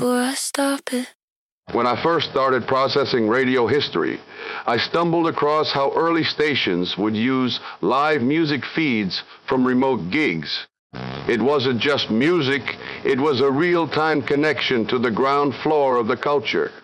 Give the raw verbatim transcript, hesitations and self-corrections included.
before I stop it. When I first started processing radio history, I stumbled across how early stations would use live music feeds from remote gigs. It wasn't just music, it was a real-time connection to the ground floor of the culture.